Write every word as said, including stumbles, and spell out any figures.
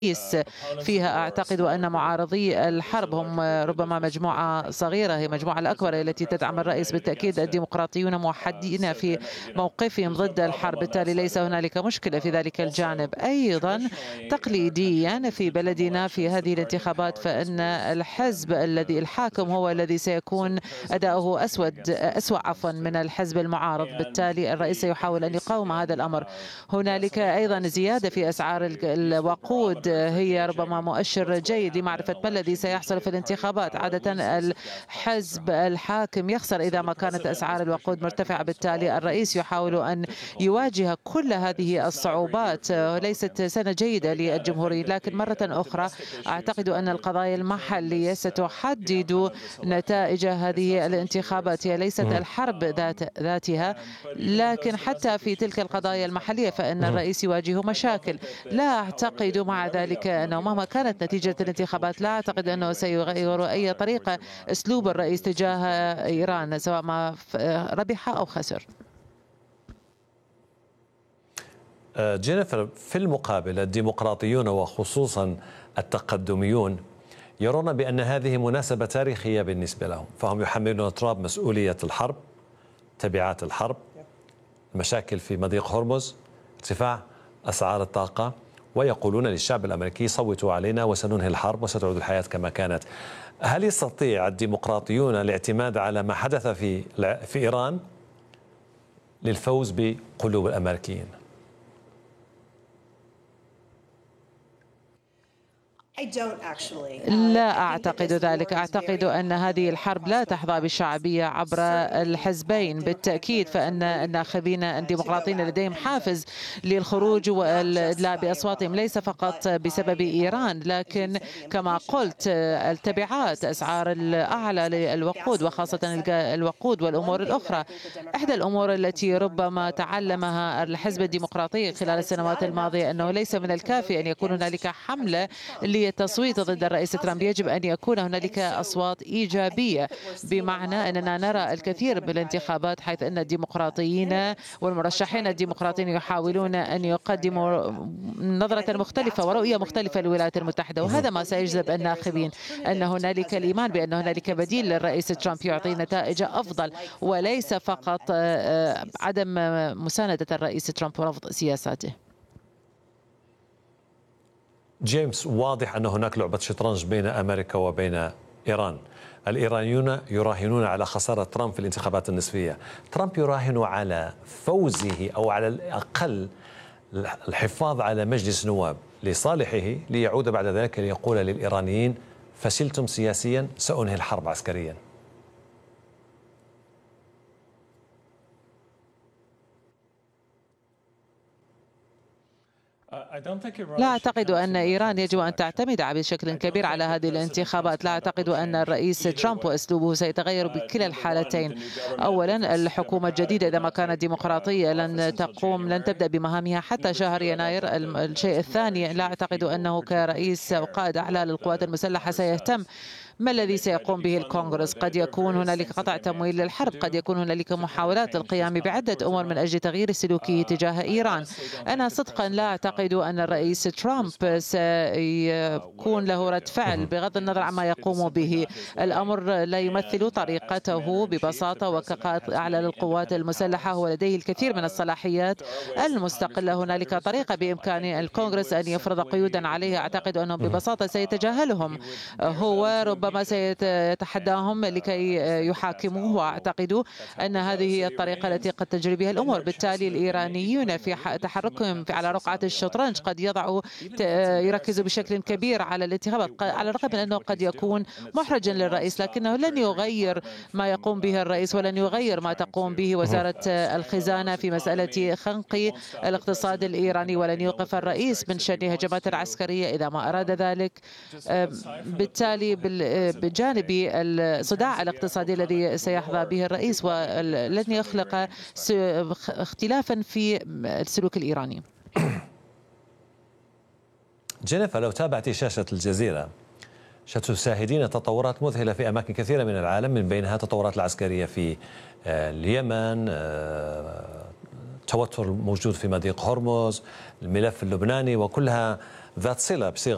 فيها أعتقد أن معارضي الحرب هم ربما مجموعة صغيرة، هي المجموعة الأكبر التي تدعم الرئيس. بالتأكيد الديمقراطيون موحدين في موقفهم ضد الحرب، بالتالي ليس هنالك مشكلة في ذلك الجانب. أيضا تقليديا في بلدنا في هذه الانتخابات فإن الحزب الذي الحاكم هو الذي سيكون أداؤه أسود أسوأ عفوا من الحزب المعارض، بالتالي الرئيس يحاول أن يقاوم هذا الأمر. هنالك أيضا زيادة في أسعار الوقود، هي ربما مؤشر جيد لمعرفة ما الذي سيحصل في الانتخابات. عادة الحزب الحاكم يخسر إذا ما كانت أسعار الوقود مرتفعة، بالتالي الرئيس يحاول أن يواجه كل هذه الصعوبات. ليست سنة جيدة للجمهوريين، لكن مرة أخرى أعتقد أن القضايا المحلية ستحدد نتائج هذه الانتخابات. هي ليست الحرب ذات ذاتها، لكن حتى في تلك القضايا المحلية فإن الرئيس يواجه مشاكل. لا أعتقد مع ذلك أنه مهما كانت نتيجة الانتخابات لا أعتقد أنه سيغير أي طريقة أسلوب الرئيس تجاه إيران سواء ما ربح أو خسر. جينيفر، في المقابل الديمقراطيون وخصوصا التقدميون يرون بأن هذه مناسبة تاريخية بالنسبة لهم، فهم يحملون ترامب مسؤولية الحرب، تبعات الحرب، المشاكل في مضيق هرمز، ارتفاع أسعار الطاقة، ويقولون للشعب الأمريكي صوتوا علينا وسننهي الحرب وستعود الحياة كما كانت. هل يستطيع الديمقراطيون الاعتماد على ما حدث في في إيران للفوز بقلوب الأمريكيين؟ لا أعتقد ذلك. أعتقد أن هذه الحرب لا تحظى بالشعبية عبر الحزبين. بالتأكيد فإن الناخبين الديمقراطيين لديهم حافز للخروج والإدلاء بأصواتهم، ليس فقط بسبب إيران، لكن كما قلت التبعات، أسعار الأعلى للوقود وخاصة الوقود والأمور الأخرى. إحدى الأمور التي ربما تعلمها الحزب الديمقراطي خلال السنوات الماضية أنه ليس من الكافي أن يكون هنالك حملة التصويت ضد الرئيس ترامب، يجب أن يكون هنالك أصوات إيجابية، بمعنى أننا نرى الكثير بالانتخابات حيث أن الديمقراطيين والمرشحين الديمقراطيين يحاولون أن يقدموا نظرة مختلفة ورؤية مختلفة للولايات المتحدة، وهذا ما سيجذب الناخبين، أن هنالك الإيمان بأن هنالك بديل للرئيس ترامب يعطي نتائج أفضل، وليس فقط عدم مساندة الرئيس ترامب ورفض سياساته. جيمس، واضح أن هناك لعبة شطرنج بين أمريكا وبين إيران. الإيرانيون يراهنون على خسارة ترامب في الانتخابات النصفية، ترامب يراهن على فوزه أو على الأقل الحفاظ على مجلس نواب لصالحه، ليعود بعد ذلك ليقول للإيرانيين فشلتم سياسيا سأنهي الحرب عسكريا. لا أعتقد أن إيران يجب أن تعتمد بشكل كبير على هذه الانتخابات. لا أعتقد أن الرئيس ترامب وأسلوبه سيتغير بكلا الحالتين. أولا، الحكومة الجديدة إذا ما كانت ديمقراطية لن تقوم لن تبدأ بمهامها حتى شهر يناير. الشيء الثاني، لا أعتقد أنه كرئيس وقائد أعلى للقوات المسلحة سيهتم ما الذي سيقوم به الكونغرس. قد يكون هنالك قطع تمويل للحرب، قد يكون هنالك محاولات للقيام بعدة أمور من أجل تغيير سلوكه تجاه إيران. أنا صدقا لا أعتقد أن الرئيس ترامب سيكون له رد فعل بغض النظر عما يقوم به. الأمر لا يمثل طريقته ببساطة، وكقائد أعلى للقوات المسلحة هو لديه الكثير من الصلاحيات المستقلة. هنالك طريقة بإمكان الكونغرس أن يفرض قيودا عليه، أعتقد أنه ببساطة سيتجاهلهم. هو ربما ما سيتحداهم لكي يحاكموه، وأعتقد أن هذه هي الطريقة التي قد تجري بها الأمور. بالتالي الإيرانيون في تحركهم على رقعة الشطرنج قد يضعوا يركزوا بشكل كبير على الانتخابات، على الرغم من أنه قد يكون محرجا للرئيس، لكنه لن يغير ما يقوم به الرئيس ولن يغير ما تقوم به وزارة الخزانة في مسألة خنق الاقتصاد الإيراني، ولن يوقف الرئيس من شن هجمات عسكرية إذا ما أراد ذلك. بالتالي بجانب الصداع الاقتصادي الذي سيحظى به الرئيس، ولن يخلق اختلافا في السلوك الإيراني. جينيفر، لو تابعت شاشة الجزيرة ستشاهدين تطورات مذهلة في أماكن كثيرة من العالم، من بينها التطورات العسكرية في اليمن، توتر موجود في مضيق هرمز، الملف اللبناني، وكلها ذات صلة بصيغة